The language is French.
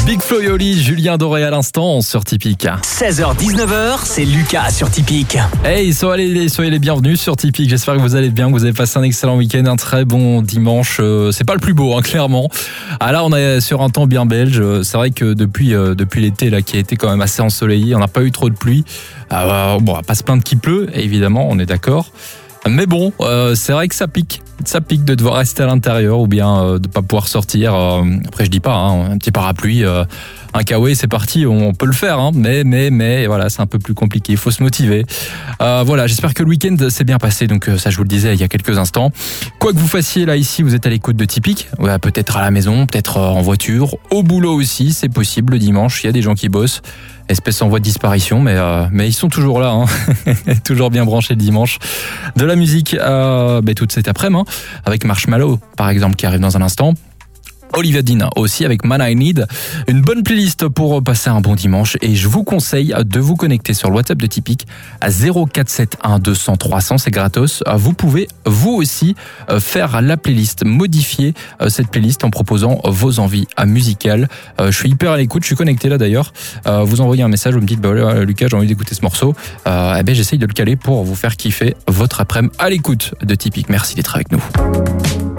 Big Flo et Oli, Julien Doré à l'instant sur Tipeee. 16h-19h, c'est Lucas sur Tipeee. Hey, soyez les bienvenus sur Tipeee. J'espère que vous allez bien, que vous avez passé un excellent week-end, un très bon dimanche. C'est pas le plus beau, clairement. Ah là, on est sur un temps bien belge. C'est vrai que depuis l'été là, qui a été quand même assez ensoleillé, on n'a pas eu trop de pluie. Bon, on va pas se plaindre qu'il pleut, évidemment, on est d'accord. Mais bon, c'est vrai que ça pique. Ça pique de devoir rester à l'intérieur ou bien de pas pouvoir sortir. Après, je dis pas, un petit parapluie, un kawaii, c'est parti, on peut le faire. Mais voilà, c'est un peu plus compliqué. Il faut se motiver. Voilà, j'espère que le week-end s'est bien passé. Donc ça, je vous le disais il y a quelques instants. Quoi que vous fassiez là ici, vous êtes à l'écoute de Tipeee. Ouais, peut-être à la maison, peut-être en voiture, au boulot aussi, c'est possible. Le dimanche, il y a des gens qui bossent. Espèce en voie de disparition, mais ils sont toujours là, toujours bien branchés le dimanche. De la musique toute cette après-midi, avec Marshmallow, par exemple, qui arrive dans un instant. Olivia Dean aussi avec Man I Need. Une bonne playlist pour passer un bon dimanche et je vous conseille de vous connecter sur le WhatsApp de Tipeee à 0471 200 300, c'est gratos. Vous pouvez vous aussi faire la playlist, modifier cette playlist en proposant vos envies musicales. Je suis hyper à l'écoute, je suis connecté là d'ailleurs. Vous envoyez un message, vous me dites Lucas, j'ai envie d'écouter ce morceau. J'essaye de le caler pour vous faire kiffer votre après-midi à l'écoute de Tipeee. Merci d'être avec nous.